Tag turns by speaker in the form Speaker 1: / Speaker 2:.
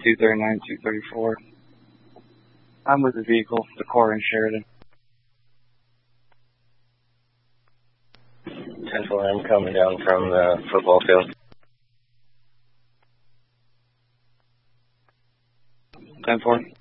Speaker 1: 239, 234. I'm with the vehicle, the core in Sheridan.
Speaker 2: 10-4, I'm coming down from the football field.
Speaker 1: 10-4.